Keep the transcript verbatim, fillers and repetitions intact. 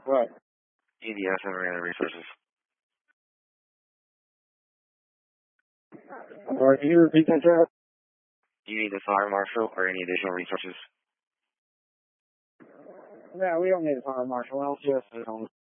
What? E D S and Marine Resources. Or can you repeat that, Jeff? Do you need the fire marshal or any additional resources? Yeah, we don't need a fire marshal. L C S is home.